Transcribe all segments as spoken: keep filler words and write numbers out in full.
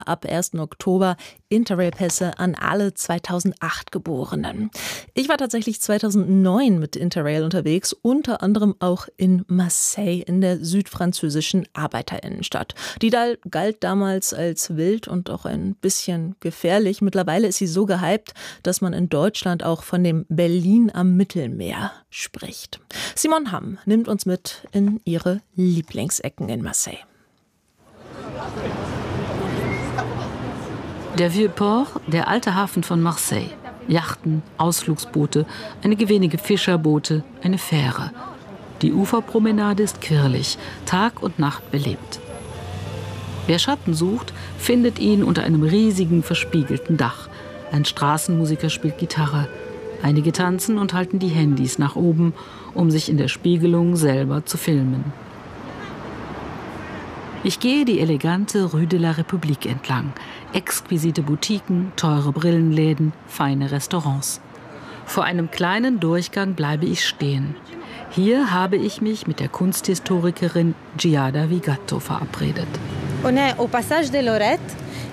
ab ersten Oktober Interrail-Pässe an alle zweitausendacht Geborenen. Ich war tatsächlich zweitausendneun mit Interrail unterwegs, unter anderem auch in Marseille in der südfranzösischen Arbeiterinnenstadt. Die galt damals als wild und auch ein bisschen gefährlich. Mittlerweile ist sie so gehypt, dass man in Deutschland auch von dem Berlin am Mittelmeer spricht. Simon Hamm nimmt uns mit in ihre Lieblingsecken in Marseille. Der Vieux-Port, der alte Hafen von Marseille. Yachten, Ausflugsboote, einige wenige Fischerboote, eine Fähre. Die Uferpromenade ist quirlig, Tag und Nacht belebt. Wer Schatten sucht, findet ihn unter einem riesigen, verspiegelten Dach. Ein Straßenmusiker spielt Gitarre. Einige tanzen und halten die Handys nach oben, um sich in der Spiegelung selber zu filmen. Ich gehe die elegante Rue de la République entlang. Exquisite Boutiquen, teure Brillenläden, feine Restaurants. Vor einem kleinen Durchgang bleibe ich stehen. Hier habe ich mich mit der Kunsthistorikerin Giada Vigatto verabredet. On est au passage de Lorette.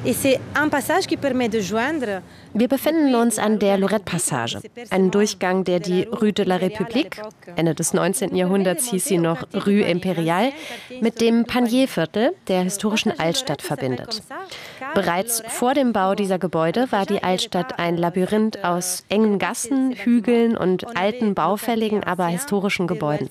Wir befinden uns an der Lorette-Passage, einem Durchgang, der die Rue de la République, Ende des neunzehnten Jahrhunderts hieß sie noch Rue Impériale, mit dem Panier-Viertel der historischen Altstadt verbindet. Bereits vor dem Bau dieser Gebäude war die Altstadt ein Labyrinth aus engen Gassen, Hügeln und alten, baufälligen, aber historischen Gebäuden.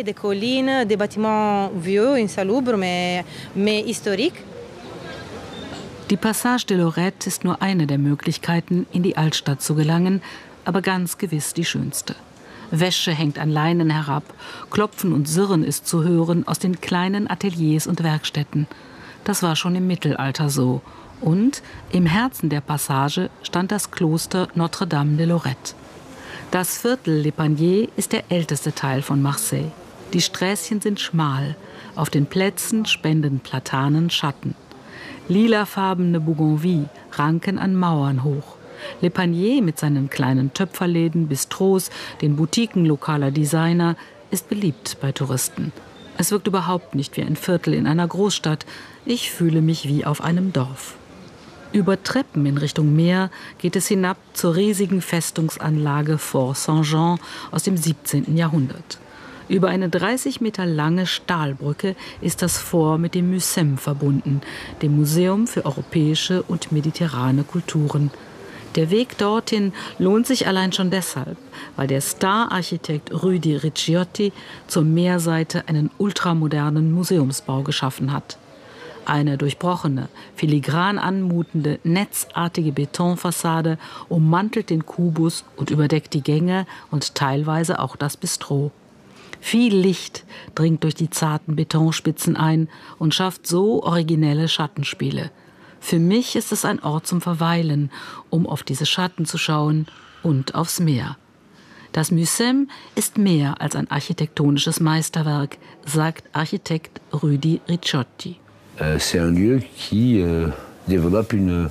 Die Passage de Lorette ist nur eine der Möglichkeiten, in die Altstadt zu gelangen, aber ganz gewiss die schönste. Wäsche hängt an Leinen herab, Klopfen und Sirren ist zu hören aus den kleinen Ateliers und Werkstätten. Das war schon im Mittelalter so. Und im Herzen der Passage stand das Kloster Notre-Dame de Lorette. Das Viertel Les Paniers ist der älteste Teil von Marseille. Die Sträßchen sind schmal, auf den Plätzen spenden Platanen Schatten. Lilafarbene Bougainvilles ranken an Mauern hoch. Le Panier mit seinen kleinen Töpferläden, Bistros, den Boutiquen lokaler Designer ist beliebt bei Touristen. Es wirkt überhaupt nicht wie ein Viertel in einer Großstadt. Ich fühle mich wie auf einem Dorf. Über Treppen in Richtung Meer geht es hinab zur riesigen Festungsanlage Fort Saint-Jean aus dem siebzehnten Jahrhundert. Über eine dreißig Meter lange Stahlbrücke ist das Fort mit dem Mucem verbunden, dem Museum für europäische und mediterrane Kulturen. Der Weg dorthin lohnt sich allein schon deshalb, weil der Star-Architekt Rudi Ricciotti zur Meerseite einen ultramodernen Museumsbau geschaffen hat. Eine durchbrochene, filigran anmutende, netzartige Betonfassade ummantelt den Kubus und überdeckt die Gänge und teilweise auch das Bistro. Viel Licht dringt durch die zarten Betonspitzen ein und schafft so originelle Schattenspiele. Für mich ist es ein Ort zum Verweilen, um auf diese Schatten zu schauen und aufs Meer. Das Mucem ist mehr als ein architektonisches Meisterwerk, sagt Architekt Rudi Ricciotti. C'est un lieu qui euh, développe une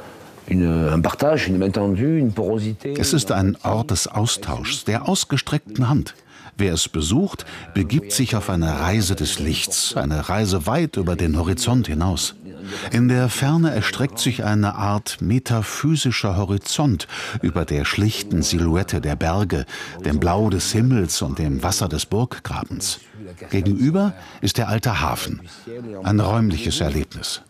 Es ist ein Ort des Austauschs, der ausgestreckten Hand. Wer es besucht, begibt sich auf eine Reise des Lichts, eine Reise weit über den Horizont hinaus. In der Ferne erstreckt sich eine Art metaphysischer Horizont über der schlichten Silhouette der Berge, dem Blau des Himmels und dem Wasser des Burggrabens. Gegenüber ist der alte Hafen, ein räumliches Erlebnis.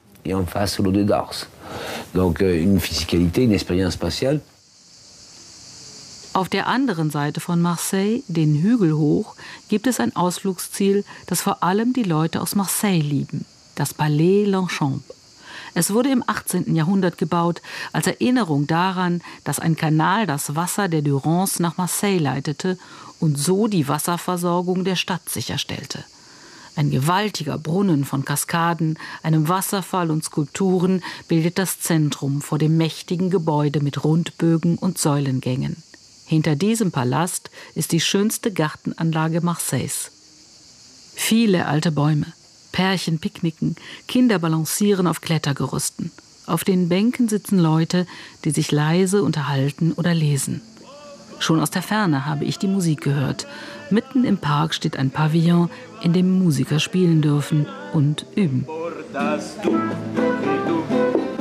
Auf der anderen Seite von Marseille, den Hügel hoch, gibt es ein Ausflugsziel, das vor allem die Leute aus Marseille lieben: das Palais Longchamp. Es wurde im achtzehnten Jahrhundert gebaut, als Erinnerung daran, dass ein Kanal das Wasser der Durance nach Marseille leitete und so die Wasserversorgung der Stadt sicherstellte. Ein gewaltiger Brunnen von Kaskaden, einem Wasserfall und Skulpturen bildet das Zentrum vor dem mächtigen Gebäude mit Rundbögen und Säulengängen. Hinter diesem Palast ist die schönste Gartenanlage Marseilles. Viele alte Bäume, Pärchen picknicken, Kinder balancieren auf Klettergerüsten. Auf den Bänken sitzen Leute, die sich leise unterhalten oder lesen. Schon aus der Ferne habe ich die Musik gehört. Mitten im Park steht ein Pavillon, in dem Musiker spielen dürfen und üben.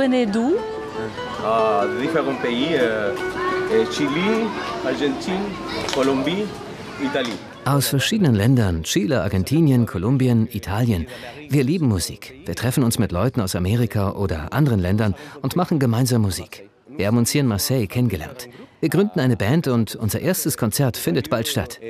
venez d'où? Uh, different pays, uh, Chile, Argentina, Colombie, Italie. Aus verschiedenen Ländern, Chile, Argentinien, Kolumbien, Italien. Wir lieben Musik. Wir treffen uns mit Leuten aus Amerika oder anderen Ländern und machen gemeinsam Musik. Wir haben uns hier in Marseille kennengelernt. Wir gründen eine Band und unser erstes Konzert findet bald statt.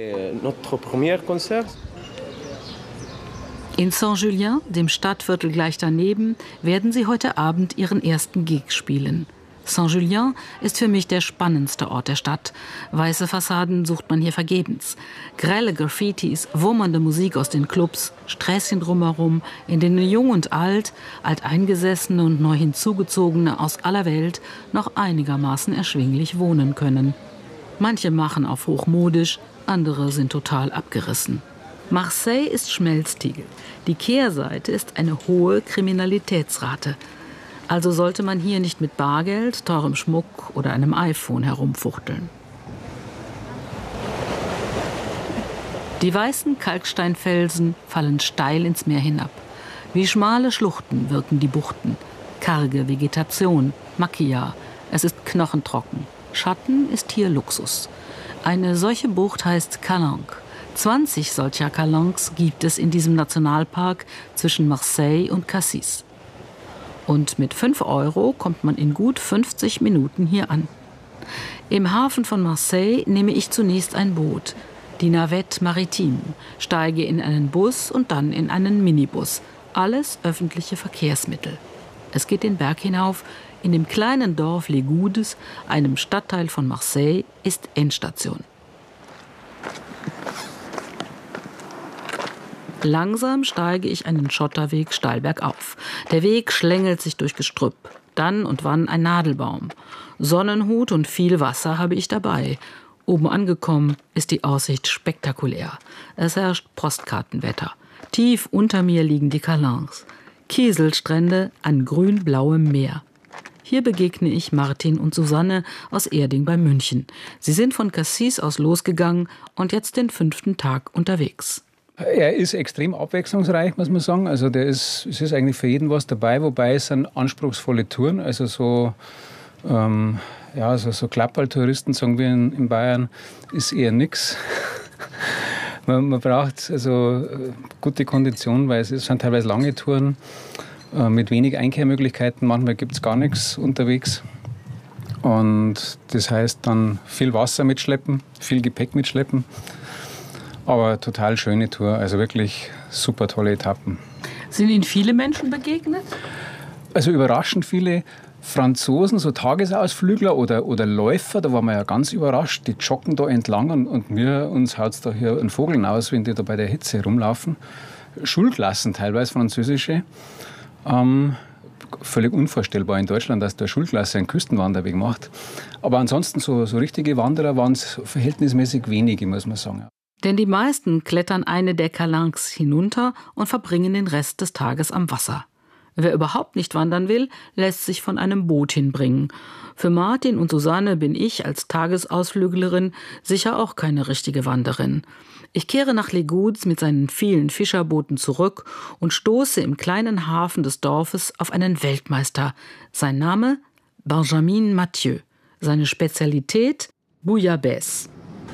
In Saint-Julien, dem Stadtviertel gleich daneben, werden sie heute Abend ihren ersten Gig spielen. Saint-Julien ist für mich der spannendste Ort der Stadt. Weiße Fassaden sucht man hier vergebens. Grelle Graffitis, wummernde Musik aus den Clubs, Sträßchen drumherum, in denen Jung und Alt, Alteingesessene und neu Hinzugezogene aus aller Welt noch einigermaßen erschwinglich wohnen können. Manche machen auf hochmodisch, andere sind total abgerissen. Marseille ist Schmelztiegel. Die Kehrseite ist eine hohe Kriminalitätsrate. Also sollte man hier nicht mit Bargeld, teurem Schmuck oder einem iPhone herumfuchteln. Die weißen Kalksteinfelsen fallen steil ins Meer hinab. Wie schmale Schluchten wirken die Buchten. Karge Vegetation, Macchia. Es ist knochentrocken. Schatten ist hier Luxus. Eine solche Bucht heißt Calanque. zwanzig solcher Calanques gibt es in diesem Nationalpark zwischen Marseille und Cassis. Und mit fünf Euro kommt man in gut fünfzig Minuten hier an. Im Hafen von Marseille nehme ich zunächst ein Boot, die Navette Maritime, steige in einen Bus und dann in einen Minibus. Alles öffentliche Verkehrsmittel. Es geht den Berg hinauf. In dem kleinen Dorf Les Goudes, einem Stadtteil von Marseille, ist Endstation. Langsam steige ich einen Schotterweg steil bergauf. Der Weg schlängelt sich durch Gestrüpp. Dann und wann ein Nadelbaum. Sonnenhut und viel Wasser habe ich dabei. Oben angekommen ist die Aussicht spektakulär. Es herrscht Postkartenwetter. Tief unter mir liegen die Calanques. Kieselstrände an grün-blauem Meer. Hier begegne ich Martin und Susanne aus Erding bei München. Sie sind von Cassis aus losgegangen und jetzt den fünften Tag unterwegs. Er ist extrem abwechslungsreich, muss man sagen. Also der ist, es ist eigentlich für jeden was dabei, wobei es sind anspruchsvolle Touren. Also so, ähm, ja, so, so Klapperltouristen, sagen wir in, in Bayern, ist eher nichts. man, man braucht also gute Konditionen, weil es sind teilweise lange Touren äh, mit wenig Einkehrmöglichkeiten. Manchmal gibt es gar nichts unterwegs. Und das heißt dann viel Wasser mitschleppen, viel Gepäck mitschleppen. Aber total schöne Tour, also wirklich super tolle Etappen. Sind Ihnen viele Menschen begegnet? Also überraschend viele Franzosen, so Tagesausflügler oder, oder Läufer, da waren wir ja ganz überrascht, die joggen da entlang und, und mir, uns haut es da hier einen Vogel aus, wenn die da bei der Hitze rumlaufen. Schulklassen, teilweise französische. Ähm, völlig unvorstellbar in Deutschland, dass der Schulklasse einen Küstenwanderweg macht. Aber ansonsten so, so richtige Wanderer waren es verhältnismäßig wenige, muss man sagen. Denn die meisten klettern eine der Calanques hinunter und verbringen den Rest des Tages am Wasser. Wer überhaupt nicht wandern will, lässt sich von einem Boot hinbringen. Für Martin und Susanne bin ich als Tagesausflüglerin sicher auch keine richtige Wanderin. Ich kehre nach Les Goudes mit seinen vielen Fischerbooten zurück und stoße im kleinen Hafen des Dorfes auf einen Weltmeister. Sein Name? Benjamin Mathieu. Seine Spezialität? Bouillabaisse.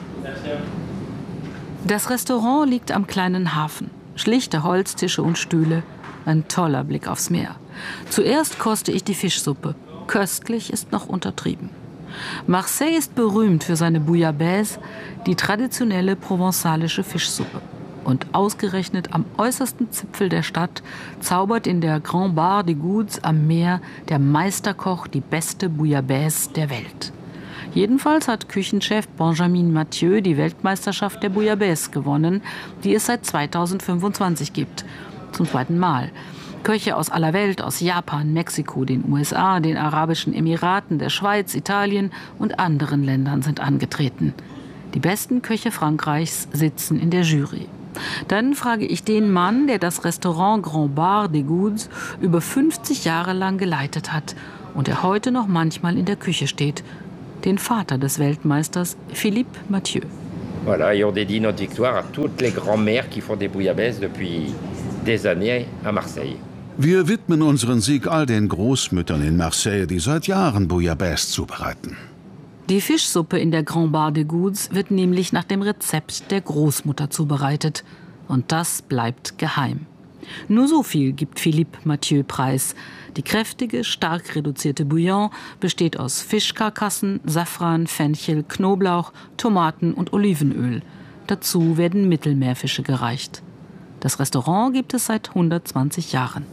Das Restaurant liegt am kleinen Hafen. Schlichte Holztische und Stühle. Ein toller Blick aufs Meer. Zuerst koste ich die Fischsuppe. Köstlich ist noch untertrieben. Marseille ist berühmt für seine Bouillabaisse, die traditionelle provenzalische Fischsuppe. Und ausgerechnet am äußersten Zipfel der Stadt zaubert in der Grand Bar des Goudes am Meer der Meisterkoch die beste Bouillabaisse der Welt. Jedenfalls hat Küchenchef Benjamin Mathieu die Weltmeisterschaft der Bouillabaisse gewonnen, die es seit zweitausendfünfundzwanzig gibt. Zum zweiten Mal. Köche aus aller Welt, aus Japan, Mexiko, den U S A, den Arabischen Emiraten, der Schweiz, Italien und anderen Ländern sind angetreten. Die besten Köche Frankreichs sitzen in der Jury. Dann frage ich den Mann, der das Restaurant Grand Bar des Goudes über fünfzig Jahre lang geleitet hat und der heute noch manchmal in der Küche steht, den Vater des Weltmeisters, Philippe Mathieu. Voilà, et on dédie notre victoire à toutes les grands-mères qui font des bouillabaisse depuis des années à Marseille. Wir widmen unseren Sieg all den Großmüttern in Marseille, die seit Jahren Bouillabaisse zubereiten. Die Fischsuppe in der Grand Bar des Goudes wird nämlich nach dem Rezept der Großmutter zubereitet. Und das bleibt geheim. Nur so viel gibt Philippe Mathieu preis. Die kräftige, stark reduzierte Bouillon besteht aus Fischkarkassen, Safran, Fenchel, Knoblauch, Tomaten und Olivenöl. Dazu werden Mittelmeerfische gereicht. Das Restaurant gibt es seit hundertzwanzig Jahren.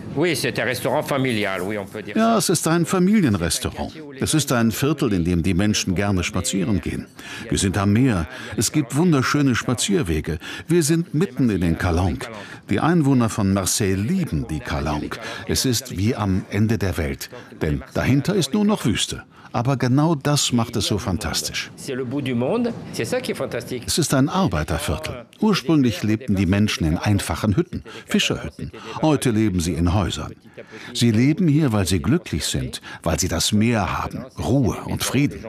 Ja, es ist ein Familienrestaurant. Es ist ein Viertel, in dem die Menschen gerne spazieren gehen. Wir sind am Meer. Es gibt wunderschöne Spazierwege. Wir sind mitten in den Calanques. Die Einwohner von Marseille lieben die Calanques. Es ist wie am Ende der Welt. Denn dahinter ist nur noch Wüste. Aber genau das macht es so fantastisch. Es ist ein Arbeiterviertel. Ursprünglich lebten die Menschen in einfachen Hütten, Fischerhütten. Heute leben sie in Häusern. Sie leben hier, weil sie glücklich sind, weil sie das Meer haben, Ruhe und Frieden.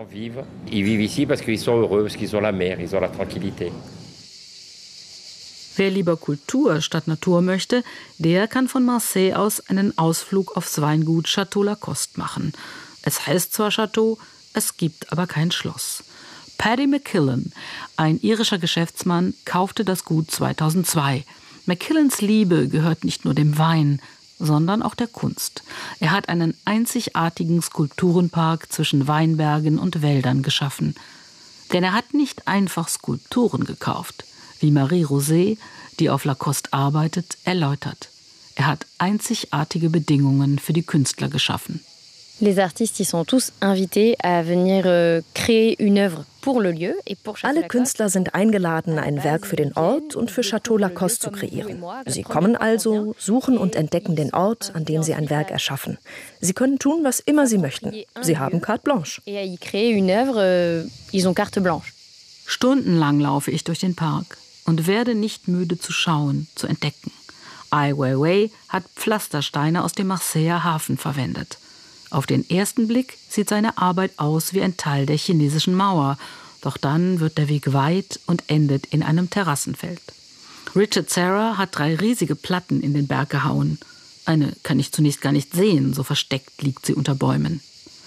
Wer lieber Kultur statt Natur möchte, der kann von Marseille aus einen Ausflug aufs Weingut Château Lacoste machen. Es heißt zwar Chateau, es gibt aber kein Schloss. Paddy McKillen, ein irischer Geschäftsmann, kaufte das Gut zweitausendzwei. McKillens Liebe gehört nicht nur dem Wein, sondern auch der Kunst. Er hat einen einzigartigen Skulpturenpark zwischen Weinbergen und Wäldern geschaffen. Denn er hat nicht einfach Skulpturen gekauft, wie Marie Rosé, die auf Lacoste arbeitet, erläutert. Er hat einzigartige Bedingungen für die Künstler geschaffen. Les artistes, ils sont tous invités à venir créer une œuvre pour le lieu et pour Château Lacoste. Alle Künstler sind eingeladen, ein Werk für den Ort und für Château Lacoste zu kreieren. Sie kommen also, suchen und entdecken den Ort, an dem sie ein Werk erschaffen. Sie können tun, was immer sie möchten. Sie haben carte blanche. Et à y créer une œuvre, ils ont carte blanche. Stundenlang laufe ich durch den Park und werde nicht müde zu schauen, zu entdecken. Ai Weiwei hat Pflastersteine aus dem Marseiller Hafen verwendet. Auf den ersten Blick sieht seine Arbeit aus wie ein Teil der chinesischen Mauer. Doch dann wird der Weg weit und endet in einem Terrassenfeld. Richard Serra hat drei riesige Platten in den Berg gehauen. Eine kann ich zunächst gar nicht sehen, so versteckt liegt sie unter Bäumen.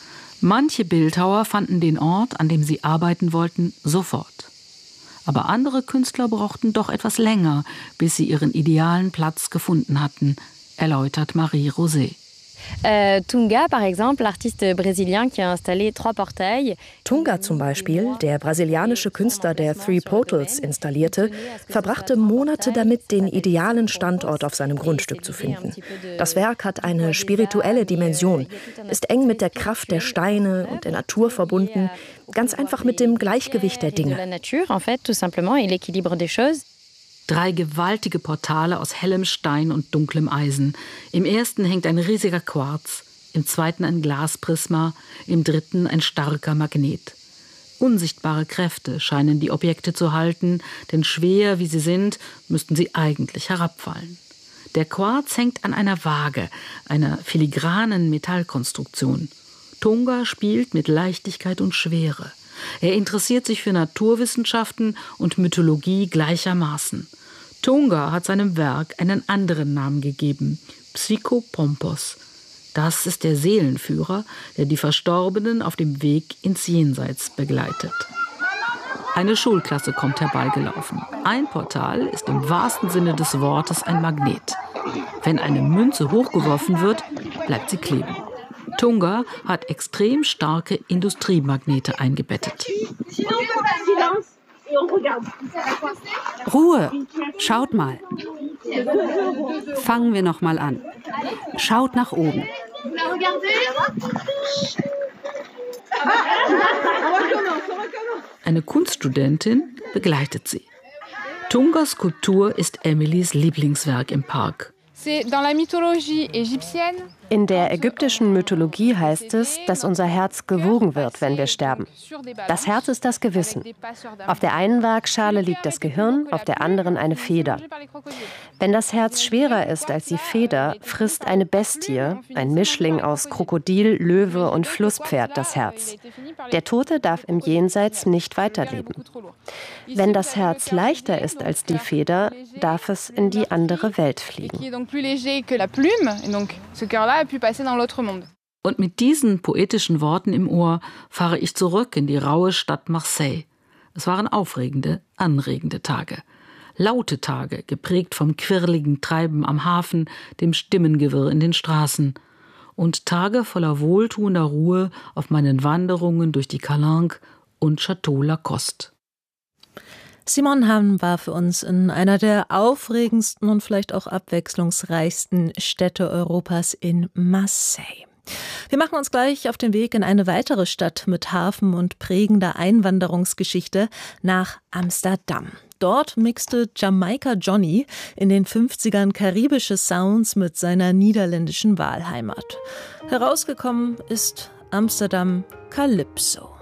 Manche Bildhauer fanden den Ort, an dem sie arbeiten wollten, sofort. Aber andere Künstler brauchten doch etwas länger, bis sie ihren idealen Platz gefunden hatten, erläutert Marie Rosé. Äh, Tunga, par exemple, l'artiste brésilien qui a installé trois portails. Tunga zum Beispiel, der brasilianische Künstler, der Three Portals installierte, verbrachte Monate damit, den idealen Standort auf seinem Grundstück zu finden. Das Werk hat eine spirituelle Dimension, ist eng mit der Kraft der Steine und der Natur verbunden, ganz einfach mit dem Gleichgewicht der Dinge. Drei gewaltige Portale aus hellem Stein und dunklem Eisen. Im ersten hängt ein riesiger Quarz, im zweiten ein Glasprisma, im dritten ein starker Magnet. Unsichtbare Kräfte scheinen die Objekte zu halten, denn schwer wie sie sind, müssten sie eigentlich herabfallen. Der Quarz hängt an einer Waage, einer filigranen Metallkonstruktion. Tunga spielt mit Leichtigkeit und Schwere. Er interessiert sich für Naturwissenschaften und Mythologie gleichermaßen. Tunga hat seinem Werk einen anderen Namen gegeben, Psychopompos. Das ist der Seelenführer, der die Verstorbenen auf dem Weg ins Jenseits begleitet. Eine Schulklasse kommt herbeigelaufen. Ein Portal ist im wahrsten Sinne des Wortes ein Magnet. Wenn eine Münze hochgeworfen wird, bleibt sie kleben. Tunga hat extrem starke Industriemagnete eingebettet. Ruhe! Schaut mal. Fangen wir noch mal an. Schaut nach oben. Eine Kunststudentin begleitet sie. Tungas Skulptur ist Emilys Lieblingswerk im Park. In der ägyptischen Mythologie heißt es, dass unser Herz gewogen wird, wenn wir sterben. Das Herz ist das Gewissen. Auf der einen Waagschale liegt das Gehirn, auf der anderen eine Feder. Wenn das Herz schwerer ist als die Feder, frisst eine Bestie, ein Mischling aus Krokodil, Löwe und Flusspferd, das Herz. Der Tote darf im Jenseits nicht weiterleben. Wenn das Herz leichter ist als die Feder, darf es in die andere Welt fliegen. Und mit diesen poetischen Worten im Ohr fahre ich zurück in die raue Stadt Marseille. Es waren aufregende, anregende Tage. Laute Tage, geprägt vom quirligen Treiben am Hafen, dem Stimmengewirr in den Straßen. Und Tage voller wohltuender Ruhe auf meinen Wanderungen durch die Calanque und Château Lacoste. Simone Hahn war für uns in einer der aufregendsten und vielleicht auch abwechslungsreichsten Städte Europas in Marseille. Wir machen uns gleich auf den Weg in eine weitere Stadt mit Hafen und prägender Einwanderungsgeschichte, nach Amsterdam. Dort mixte Jamaika Johnny in den fünfzigern karibische Sounds mit seiner niederländischen Wahlheimat. Herausgekommen ist Amsterdam Calypso.